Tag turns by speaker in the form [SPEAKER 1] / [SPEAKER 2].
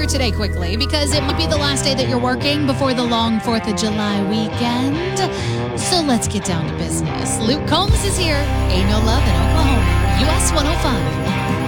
[SPEAKER 1] through today quickly because it might be the last day that you're working before the long 4th of July weekend. So let's get down to business. Luke Combs is here. Ain't No Love in Oklahoma. US 105.